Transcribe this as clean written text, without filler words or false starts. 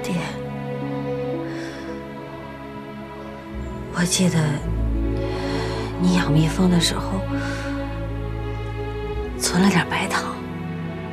爹，我记得你养蜜蜂的时候存了点白糖。